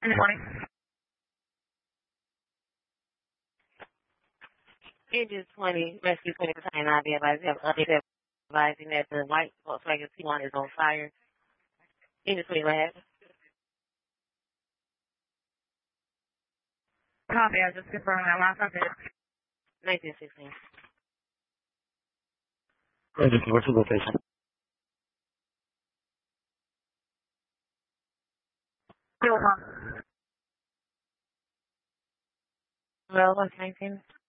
Good morning. Engine 20, rescue 20 percent IB advising that the white Volkswagen T1 is on fire. Engine 20, what happened? Copy, I just confirmed that last update. 1916. Agency, what's the location? Still on. Well, what's 19?